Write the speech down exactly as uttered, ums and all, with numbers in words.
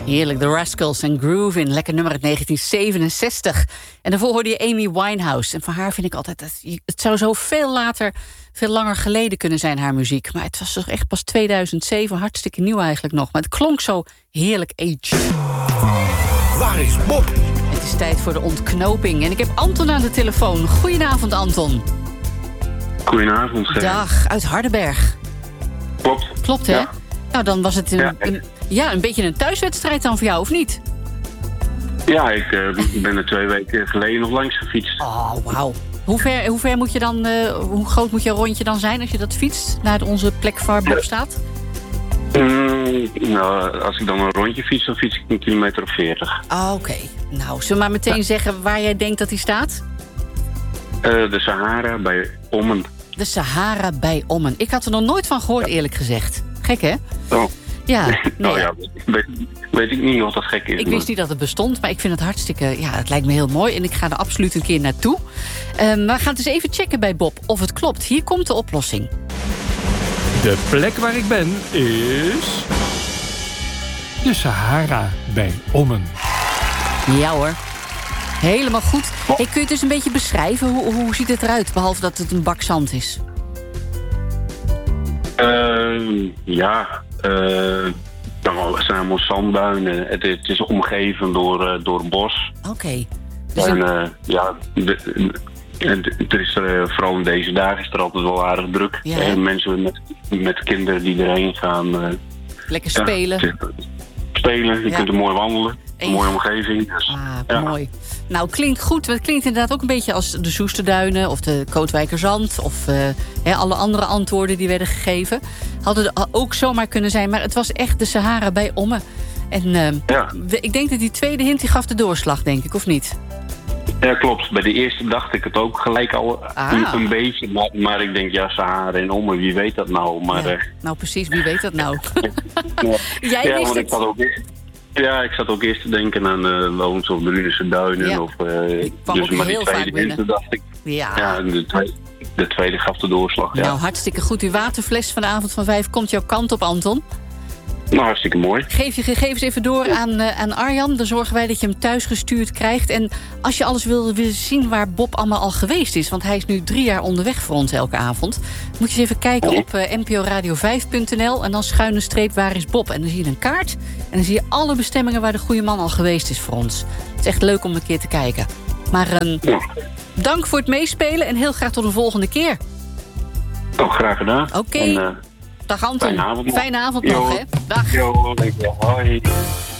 Heerlijk, The Rascals en Groove in lekker nummer uit negentien zevenenzestig. En daarvoor hoorde je Amy Winehouse. En van haar vind ik altijd, dat het zou zo veel later, veel langer geleden kunnen zijn, haar muziek. Maar het was toch echt pas tweeduizend zeven, hartstikke nieuw eigenlijk nog. Maar het klonk zo heerlijk aged. Waar is Bob? Het is tijd voor de ontknoping. En ik heb Anton aan de telefoon. Goedenavond, Anton. Goedenavond, Gerrit. Dag, uit Hardenberg. Klopt. Klopt, hè? Ja. Nou, dan was het een, Ja. een, ja, een beetje een thuiswedstrijd dan voor jou, of niet? Ja, ik uh, ben er twee weken geleden nog langs gefietst. Oh, wauw. Hoe ver, hoe ver moet je dan, uh, hoe groot moet je rondje dan zijn als je dat fietst naar onze plek waar Bob staat? Mm, nou, als ik dan een rondje fiets, dan fiets ik een kilometer of veertig. Ah, oké. Okay. Nou, zullen we maar meteen ja. zeggen waar jij denkt dat hij staat? Uh, de Sahara bij Ommen. De Sahara bij Ommen. Ik had er nog nooit van gehoord, ja. eerlijk gezegd. Gek, hè? Oh. Ja. Nee. Oh ja, weet, weet ik niet of dat gek is. Ik wist niet dat het bestond, maar ik vind het hartstikke... Ja, het lijkt me heel mooi en ik ga er absoluut een keer naartoe. Uh, maar we gaan het eens even checken bij Bob of het klopt. Hier komt de oplossing. De plek waar ik ben is... de Sahara bij Ommen. Ja hoor. Helemaal goed. Hey, kun je het dus een beetje beschrijven? Hoe, hoe ziet het eruit, behalve dat het een bak zand is? Uh, ja, uh, nou, het zijn allemaal zandduinen. Het, het is omgeven door, uh, door een bos. Oké. Okay. Dus en een... uh, ja, de, de, het is er, uh, vooral in deze dagen is er altijd wel aardig druk. Ja. En mensen met, met kinderen die erheen gaan. Uh, Lekker spelen. Ja, spelen, je ja. kunt er mooi wandelen. Een mooie omgeving. Dus, ah, ja. mooi. Nou, klinkt goed. Het klinkt inderdaad ook een beetje als de Soesterduinen of de Kootwijkerzand of uh, hè, alle andere antwoorden die werden gegeven. Hadden er ook zomaar kunnen zijn, maar het was echt de Sahara bij Ommen. En uh, ja. ik denk dat die tweede hint die gaf de doorslag, denk ik, of niet? Ja, klopt. Bij de eerste dacht ik het ook gelijk al ah. een, een beetje. Maar, maar ik denk, ja, Sahara en Ommen, wie weet dat nou? Maar, ja. uh, nou, precies, wie weet dat nou? ja. Jij ja, wist want het. Ik had ook eerst, ja, ik zat ook eerst te denken aan uh, Loons of de Lunense Duinen. Ja. Of, uh, ik kwam dus ook maar heel die vaak tweede binnen. hint, dacht ik. Ja, ja de, tweede, de tweede gaf de doorslag. Ja. Nou, hartstikke goed. Uw waterfles van de avond van vijf komt jouw kant op, Anton. Nou, hartstikke mooi. Geef je gegevens even door aan, uh, aan Arjan. Dan zorgen wij dat je hem thuis gestuurd krijgt. En als je alles wil, wil zien waar Bob allemaal al geweest is... want hij is nu drie jaar onderweg voor ons elke avond... moet je eens even kijken op uh, n p o radio vijf punt n l... en dan schuine streep waar is Bob. En dan zie je een kaart en dan zie je alle bestemmingen... waar de goede man al geweest is voor ons. Het is echt leuk om een keer te kijken. Maar um, ja. dank voor het meespelen en heel graag tot de volgende keer. Oh, graag gedaan. Oké. Okay. Dag Anton. Fijne avond nog. Fijne avond nog, hè. Dag. Jo, hoi.